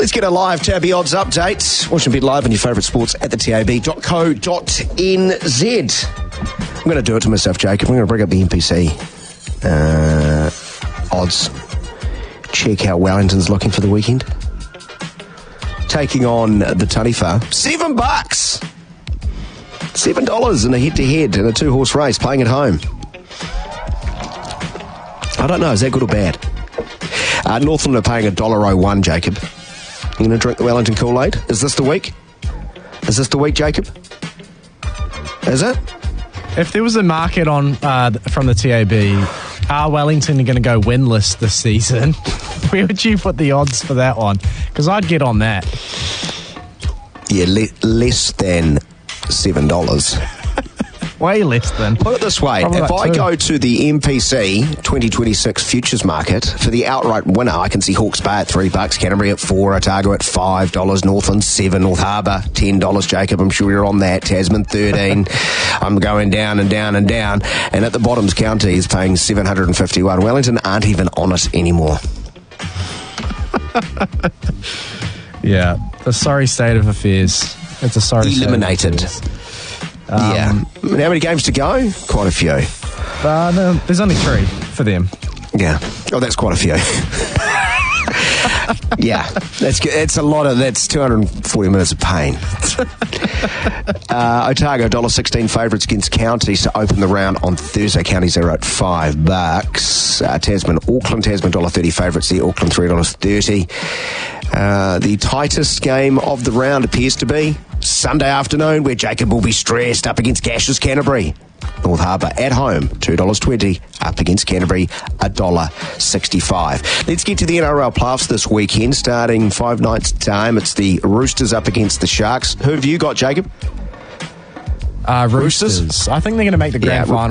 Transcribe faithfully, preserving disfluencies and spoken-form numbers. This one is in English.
Let's get a live Tabby Odds update. Watch and bet live on your favourite sports at the tab dot co dot n z. I'm going to do it to myself, Jacob. I'm going to bring up the N P C uh, odds. Check how Wellington's looking for the weekend. Taking on the Tarifa. Seven bucks. Seven dollars in a head-to-head in a two-horse race, playing at home. I don't know, is that good or bad? Uh, Northland are paying a dollar oh one, Jacob. You going to drink the Wellington Kool-Aid? Is this the week? Is this the week, Jacob? Is it? If there was a market on uh, from the T A B, are Wellington going to go winless this season? Where would you put the odds for that one? Because I'd get on that. Yeah, le- less than seven dollars. Way less than. Put it this way. Probably if like I two. go to the N P C twenty twenty-six futures market, for the outright winner, I can see Hawke's Bay at three bucks, Canterbury at four, Otago at five dollars, Northland seven, North Harbour ten dollars, Jacob, I'm sure you're on that, Tasman thirteen. I'm going down and down and down. And at the bottom's county is paying seven hundred fifty-one. Wellington aren't even on it anymore. Yeah, the sorry state of affairs. It's a sorry Eliminated. state of affairs. Yeah. Um, How many games to go? Quite a few. Uh, no, there's only three for them. Yeah. Oh, that's quite a few. Yeah. That's good. It's a lot of, that's two hundred forty minutes of pain. uh, Otago, one dollar sixteen favourites against Counties to open the round on Thursday. Counties are at five bucks. Uh, Tasman, Auckland, Tasman, one dollar thirty favourites there. Auckland, three dollars thirty. Uh, the tightest game of the round appears to be Sunday afternoon, where Jacob will be stressed up against Gash's Canterbury. North Harbour at home, two dollars twenty, up against Canterbury, one dollar sixty-five. Let's get to the N R L playoffs this weekend, starting five nights' time. It's the Roosters up against the Sharks. Who have you got, Jacob? Uh, Roosters. Roosters? I think they're going to make the grand Yeah, final.